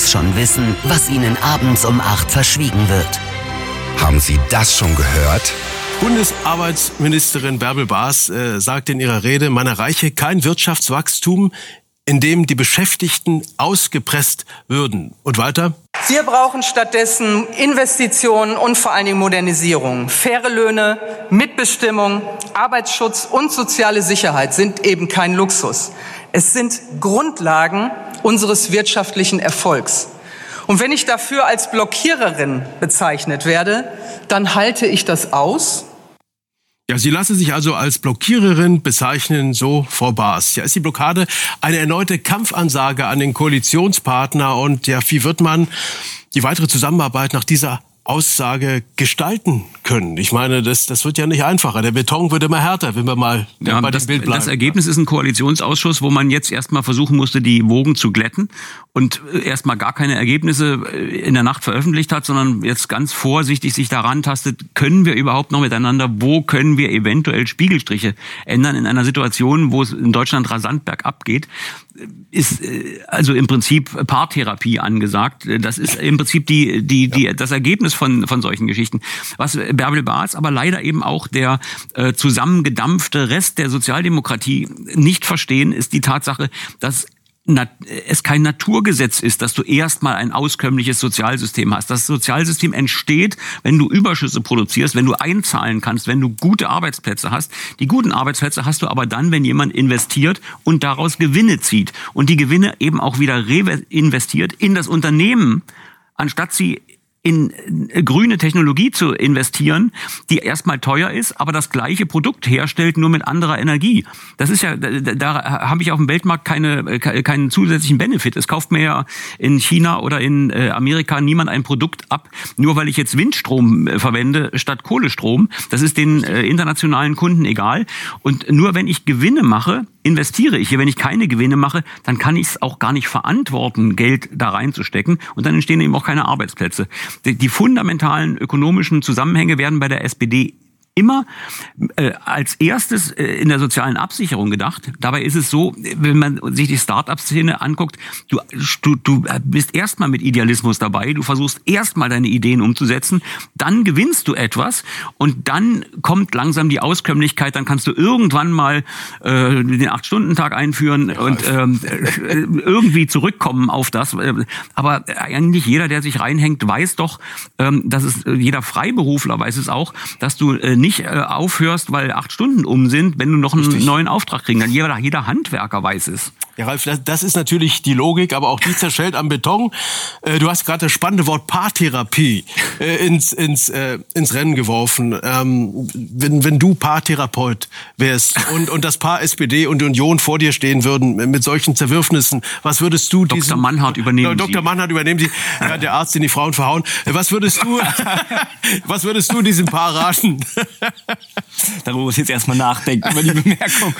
jetzt schon wissen, was Ihnen abends um 8 verschwiegen wird. Haben Sie das schon gehört? Bundesarbeitsministerin Bärbel Baas sagt in ihrer Rede, man erreiche kein Wirtschaftswachstum, in dem die Beschäftigten ausgepresst würden. Und weiter? Wir brauchen stattdessen Investitionen und vor allen Dingen Modernisierung. Faire Löhne, Mitbestimmung, Arbeitsschutz und soziale Sicherheit sind eben kein Luxus. Es sind Grundlagen unseres wirtschaftlichen Erfolgs. Und wenn ich dafür als Blockiererin bezeichnet werde, dann halte ich das aus. Ja, sie lasse sich also als Blockiererin bezeichnen, so Frau Baas. Ja, ist die Blockade eine erneute Kampfansage an den Koalitionspartner? Und ja, wie wird man die weitere Zusammenarbeit nach dieser Aussage gestalten können? Ich meine, das wird ja nicht einfacher. Der Beton wird immer härter, wenn wir mal bei dem Bild bleiben. Das Ergebnis ist ein Koalitionsausschuss, wo man jetzt erstmal versuchen musste, die Wogen zu glätten und erstmal gar keine Ergebnisse in der Nacht veröffentlicht hat, sondern jetzt ganz vorsichtig sich daran tastet, können wir überhaupt noch miteinander, wo können wir eventuell Spiegelstriche ändern in einer Situation, wo es in Deutschland rasant bergab geht, ist also im Prinzip Paartherapie angesagt. Das ist im Prinzip das Ergebnis von solchen Geschichten. Was Bärbel Baas, aber leider eben auch der zusammengedampfte Rest der Sozialdemokratie nicht verstehen, ist die Tatsache, dass es kein Naturgesetz ist, dass du erstmal ein auskömmliches Sozialsystem hast. Das Sozialsystem entsteht, wenn du Überschüsse produzierst, wenn du einzahlen kannst, wenn du gute Arbeitsplätze hast. Die guten Arbeitsplätze hast du aber dann, wenn jemand investiert und daraus Gewinne zieht. Und die Gewinne eben auch wieder reinvestiert in das Unternehmen, anstatt sie in grüne Technologie zu investieren, die erstmal teuer ist, aber das gleiche Produkt herstellt, nur mit anderer Energie. Das ist ja, da habe ich auf dem Weltmarkt keinen zusätzlichen Benefit. Es kauft mir ja in China oder in Amerika niemand ein Produkt ab, nur weil ich jetzt Windstrom verwende statt Kohlestrom. Das ist den internationalen Kunden egal. Und nur wenn ich Gewinne mache, investiere ich hier. Wenn ich keine Gewinne mache, dann kann ich es auch gar nicht verantworten, Geld da reinzustecken. Und dann entstehen eben auch keine Arbeitsplätze. Die fundamentalen ökonomischen Zusammenhänge werden bei der SPD immer als erstes in der sozialen Absicherung gedacht. Dabei ist es so, wenn man sich die Start-up-Szene anguckt, du bist erstmal mit Idealismus dabei, du versuchst erstmal deine Ideen umzusetzen, dann gewinnst du etwas und dann kommt langsam die Auskömmlichkeit, dann kannst du irgendwann mal den 8-Stunden-Tag einführen und irgendwie zurückkommen auf das. Aber eigentlich jeder, der sich reinhängt, weiß doch, dass es, jeder Freiberufler weiß es auch, dass du nicht aufhörst, weil 8 Stunden um sind, wenn du noch einen neuen Auftrag kriegen kannst. Jeder Handwerker weiß es. Ja, Ralf, das ist natürlich die Logik, aber auch die zerschellt am Beton. Du hast gerade das spannende Wort Paartherapie ins Rennen geworfen. Wenn du Paartherapeut wärst und das Paar SPD und Union vor dir stehen würden mit solchen Zerwürfnissen, was würdest du Dr. Mannhardt übernehmen Sie, ja, der Arzt, den die Frauen verhauen. Was würdest du diesem Paar raten? Darüber muss ich jetzt erstmal nachdenken, über die Bemerkung.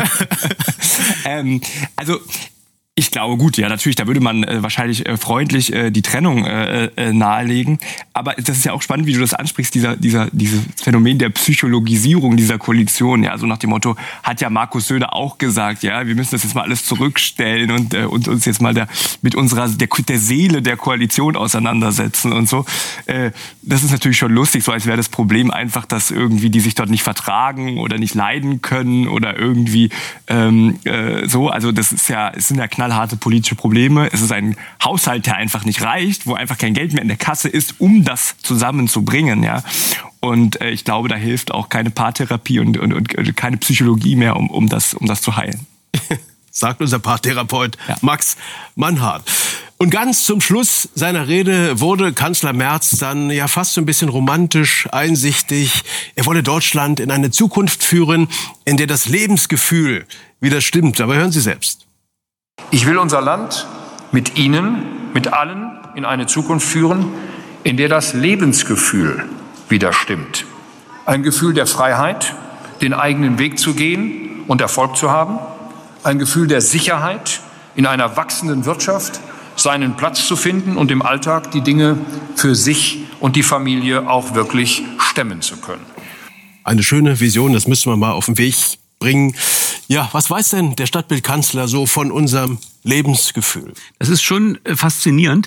Also ich glaube, gut, ja, natürlich, da würde man wahrscheinlich freundlich die Trennung nahelegen. Aber das ist ja auch spannend, wie du das ansprichst, dieses Phänomen der Psychologisierung dieser Koalition. Ja, so nach dem Motto, hat ja Markus Söder auch gesagt, ja, wir müssen das jetzt mal alles zurückstellen und uns jetzt mal mit der Seele der Koalition auseinandersetzen und so. Das ist natürlich schon lustig, so als wäre das Problem einfach, dass irgendwie die sich dort nicht vertragen oder nicht leiden können oder irgendwie so. Also das ist ja, es sind ja knallharte politische Probleme. Es ist ein Haushalt, der einfach nicht reicht, wo einfach kein Geld mehr in der Kasse ist, um das zusammenzubringen, ja. Und ich glaube, da hilft auch keine Paartherapie und keine Psychologie mehr, um das zu heilen. Sagt unser Paartherapeut Max Mannhardt. Und ganz zum Schluss seiner Rede wurde Kanzler Merz dann ja fast so ein bisschen romantisch, einsichtig. Er wolle Deutschland in eine Zukunft führen, in der das Lebensgefühl wieder stimmt. Aber hören Sie selbst. Ich will unser Land mit Ihnen, mit allen in eine Zukunft führen, in der das Lebensgefühl wieder stimmt. Ein Gefühl der Freiheit, den eigenen Weg zu gehen und Erfolg zu haben. Ein Gefühl der Sicherheit, in einer wachsenden Wirtschaft seinen Platz zu finden und im Alltag die Dinge für sich und die Familie auch wirklich stemmen zu können. Eine schöne Vision, das müssen wir mal auf den Weg bringen. Ja, was weiß denn der Stadtbildkanzler so von unserem Lebensgefühl? Das ist schon faszinierend.